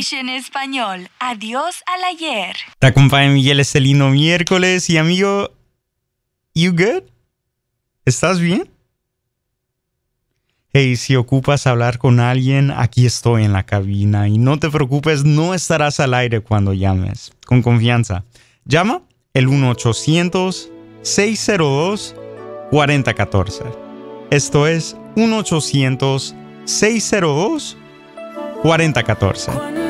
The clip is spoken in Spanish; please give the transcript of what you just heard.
English en español. Adiós al ayer. Te acompaña Miguel este lindo miércoles y amigo, you good? ¿Estás bien? Hey, si ocupas hablar con alguien, aquí estoy en la cabina y no te preocupes, no estarás al aire cuando llames. Con confianza. Llama el 1-800-602-4014. Esto es 1-800-602-4014.